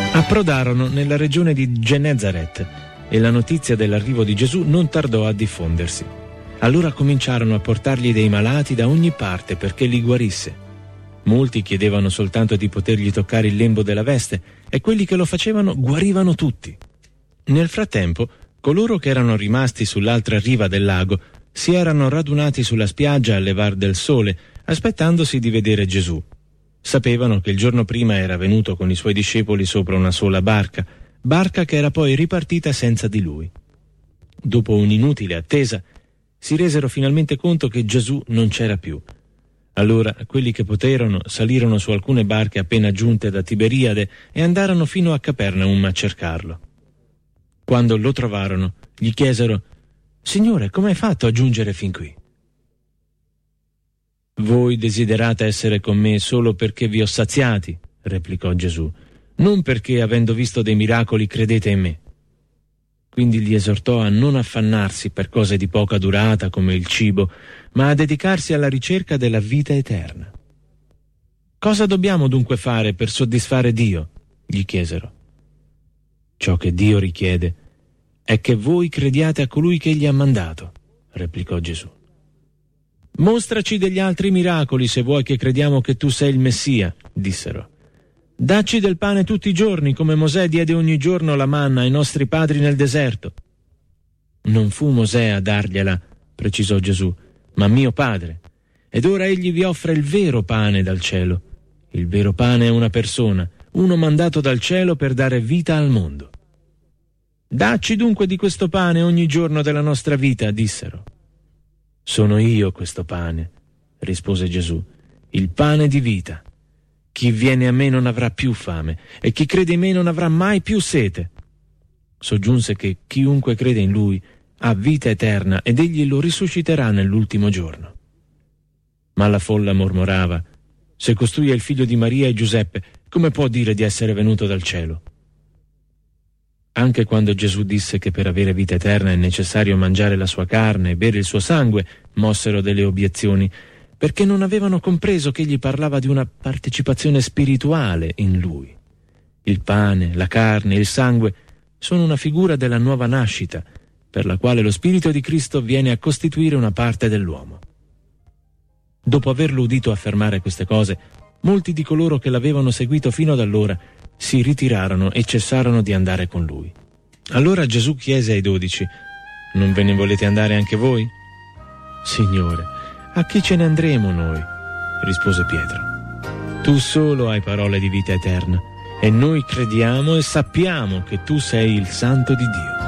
Approdarono nella regione di Genezaret e la notizia dell'arrivo di Gesù non tardò a diffondersi. Allora cominciarono a portargli dei malati da ogni parte perché li guarisse. Molti chiedevano soltanto di potergli toccare il lembo della veste e quelli che lo facevano guarivano tutti. Nel frattempo, coloro che erano rimasti sull'altra riva del lago si erano radunati sulla spiaggia al levar del sole, aspettandosi di vedere Gesù. Sapevano che il giorno prima era venuto con i suoi discepoli sopra una sola barca che era poi ripartita senza di lui. Dopo un'inutile attesa, si resero finalmente conto che Gesù non c'era più. Allora quelli che poterono salirono su alcune barche appena giunte da Tiberiade e andarono fino a Capernaum a cercarlo. Quando lo trovarono, gli chiesero: «Signore, come hai fatto a giungere fin qui?» «Voi desiderate essere con me solo perché vi ho saziati», replicò Gesù, «non perché, avendo visto dei miracoli, credete in me». Quindi li esortò a non affannarsi per cose di poca durata come il cibo, ma a dedicarsi alla ricerca della vita eterna. «Cosa dobbiamo dunque fare per soddisfare Dio?» gli chiesero. «Ciò che Dio richiede è che voi crediate a colui che Egli ha mandato», replicò Gesù. «Mostraci degli altri miracoli se vuoi che crediamo che tu sei il Messia», dissero. «Dacci del pane tutti i giorni, come Mosè diede ogni giorno la manna ai nostri padri nel deserto». «Non fu Mosè a dargliela», precisò Gesù, «ma mio Padre. Ed ora egli vi offre il vero pane dal cielo. Il vero pane è una persona, uno mandato dal cielo per dare vita al mondo». «Dacci dunque di questo pane ogni giorno della nostra vita», dissero. «Sono io questo pane», rispose Gesù, «il pane di vita. Chi viene a me non avrà più fame, e chi crede in me non avrà mai più sete». Soggiunse che chiunque crede in lui ha vita eterna ed egli lo risusciterà nell'ultimo giorno. Ma la folla mormorava: «Se costui è il figlio di Maria e Giuseppe, come può dire di essere venuto dal cielo?» Anche quando Gesù disse che per avere vita eterna è necessario mangiare la sua carne e bere il suo sangue, mossero delle obiezioni, perché non avevano compreso che egli parlava di una partecipazione spirituale in lui. Il pane, la carne, il sangue sono una figura della nuova nascita, per la quale lo Spirito di Cristo viene a costituire una parte dell'uomo. Dopo averlo udito affermare queste cose, molti di coloro che l'avevano seguito fino ad allora si ritirarono e cessarono di andare con lui. Allora Gesù chiese ai 12: «Non ve ne volete andare anche voi?» «Signore, a chi ce ne andremo noi?» rispose Pietro. «Tu solo hai parole di vita eterna, e noi crediamo e sappiamo che tu sei il Santo di Dio».